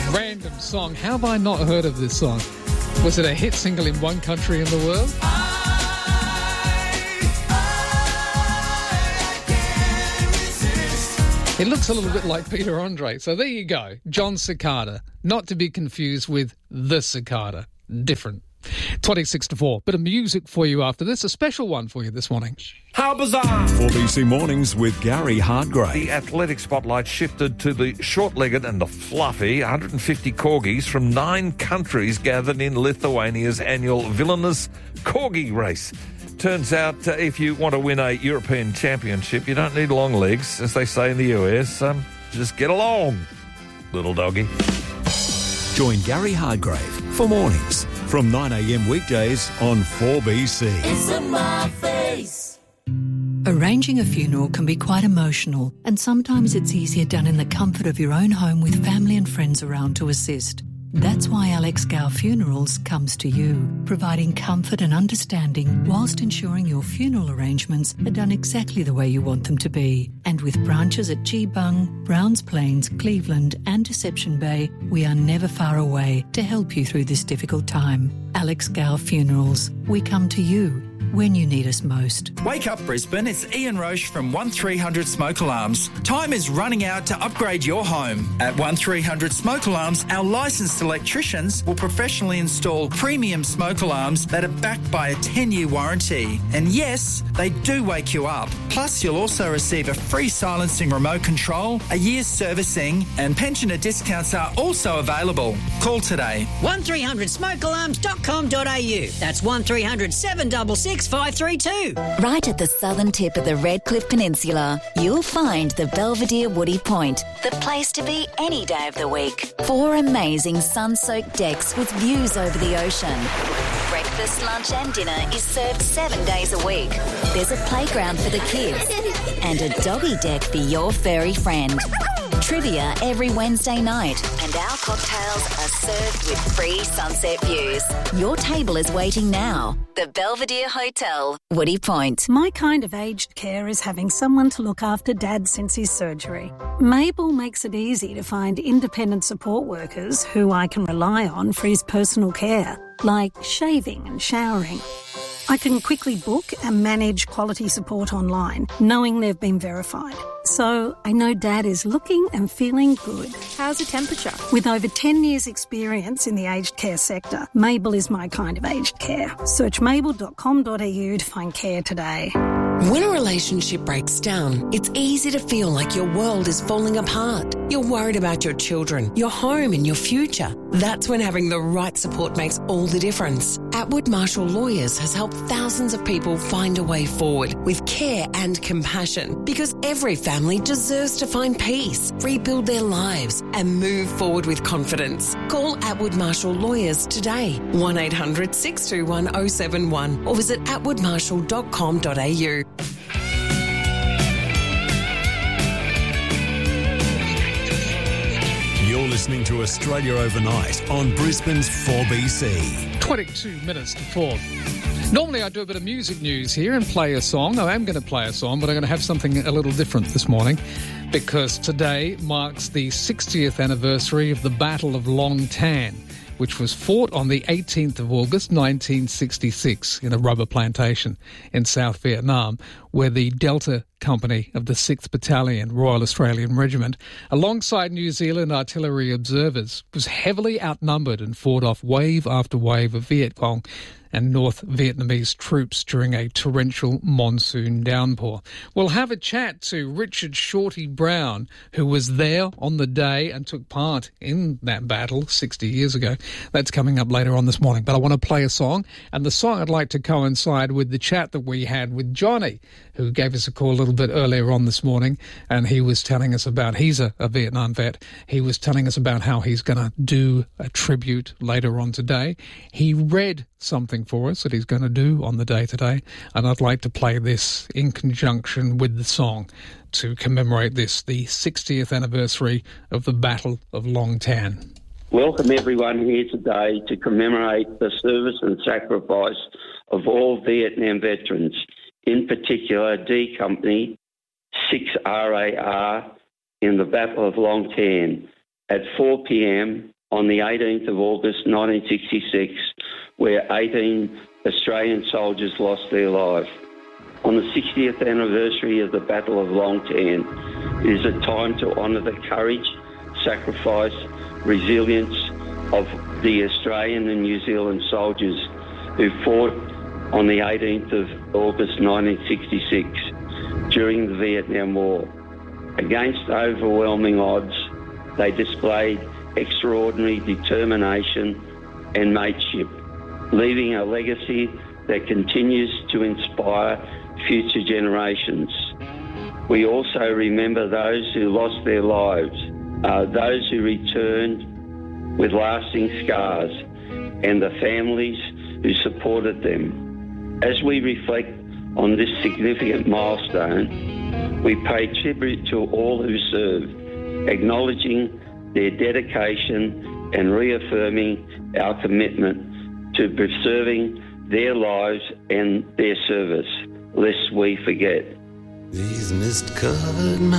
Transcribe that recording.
Random song. How have I not heard of this song? Was it a hit single in one country in the world? It looks a little bit like Peter Andre. So there you go. John Cicada. Not to be confused with The Cicada. Different. 26 to 4. Bit of music for you after this. A special one for you this morning. How bizarre! 4BC Mornings with Gary Hardgrave. The athletic spotlight shifted to the short-legged and the fluffy 150 corgis from 9 countries gathered in Lithuania's annual Vilnius Corgi Race. Turns out if you want to win a European championship, you don't need long legs, as they say in the US. Just get along, little doggy. Join Gary Hardgrave for mornings from 9am weekdays on 4BC. It's in my face. Arranging a funeral can be quite emotional, and sometimes it's easier done in the comfort of your own home with family and friends around to assist. That's why Alex Gow Funerals comes to you, providing comfort and understanding whilst ensuring your funeral arrangements are done exactly the way you want them to be. And with branches at Geebung, Browns Plains, Cleveland and Deception Bay, we are never far away to help you through this difficult time. Alex Gow Funerals, we come to you when you need us most. Wake up Brisbane, it's Ian Roche from 1300 Smoke Alarms. Time is running out to upgrade your home. At 1300 Smoke Alarms, our licensed electricians will professionally install premium smoke alarms that are backed by a 10-year warranty. And yes, they do wake you up. Plus, you'll also receive a free silencing remote control, a year's servicing, and pensioner discounts are also available. Call today. 1300smokealarms.com.au. That's 1300 766 532. Right at the southern tip of the Redcliffe Peninsula, you'll find the Belvedere Woody Point, the place to be any day of the week. 4 amazing sun-soaked decks with views over the ocean. Breakfast, lunch and dinner is served 7 days a week. There's a playground for the kids and a doggy deck for your furry friend. Trivia every Wednesday night, and our cocktails are served with free sunset views. Your table is waiting now. The Belvedere Hotel, Woody Point. My kind of aged care is having someone to look after Dad since his surgery. Mabel makes it easy to find independent support workers who I can rely on for his personal care, like shaving and showering. I can quickly book and manage quality support online, knowing they've been verified. So I know Dad is looking and feeling good. How's the temperature? With over 10 years' experience in the aged care sector, Mabel is my kind of aged care. Search mabel.com.au to find care today. When a relationship breaks down, it's easy to feel like your world is falling apart. You're worried about your children, your home and your future. That's when having the right support makes all the difference. Atwood Marshall Lawyers has helped thousands of people find a way forward with care and compassion, because every family deserves to find peace, rebuild their lives and move forward with confidence. Call Atwood Marshall Lawyers today, 1800 621 071, or visit atwoodmarshall.com.au. You're listening to Australia Overnight on Brisbane's 4BC. 22 minutes to 4. Normally I do a bit of music news here and play a song. I am going to play a song, but I'm going to have something a little different this morning, because today marks the 60th anniversary of the Battle of Long Tan, which was fought on the 18th of August 1966 in a rubber plantation in South Vietnam, where the Delta Company of the 6th Battalion, Royal Australian Regiment, alongside New Zealand artillery observers, was heavily outnumbered and fought off wave after wave of Viet Cong and North Vietnamese troops during a torrential monsoon downpour. We'll have a chat to Richard Shorty Brown, who was there on the day and took part in that battle 60 years ago. That's coming up later on this morning. But I want to play a song, and the song I'd like to coincide with the chat that we had with Johnny, who gave us a call a little bit earlier on this morning, and he was telling us about, he's a Vietnam vet, he was telling us about how he's going to do a tribute later on today. He read something for us that he's going to do on the day today, and I'd like to play this in conjunction with the song to commemorate this, the 60th anniversary of the Battle of Long Tan. Welcome everyone here today to commemorate the service and sacrifice of all Vietnam veterans, in particular D Company 6 RAR in the Battle of Long Tan at 4 p.m. on the 18th of August 1966, where 18 Australian soldiers lost their lives. On the 60th anniversary of the Battle of Long Tan, it is a time to honour the courage, sacrifice, resilience of the Australian and New Zealand soldiers who fought on the 18th of August 1966 during the Vietnam War. Against overwhelming odds, they displayed extraordinary determination and mateship, leaving a legacy that continues to inspire future generations. We also remember those who lost their lives, those who returned with lasting scars, and the families who supported them. As we reflect on this significant milestone, we pay tribute to all who served, acknowledging their dedication and reaffirming our commitment to preserving their lives and their service, lest we forget. These mist-covered